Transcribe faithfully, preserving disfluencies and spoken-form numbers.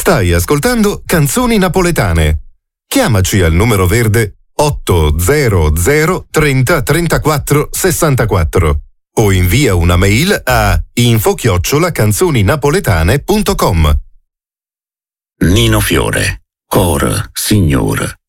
Stai ascoltando Canzoni Napoletane. Chiamaci al numero verde otto zero zero trenta trentaquattro sessantaquattro o invia una mail a info chiocciola canzoninapoletane punto com. Nino Fiore, Cor Signor.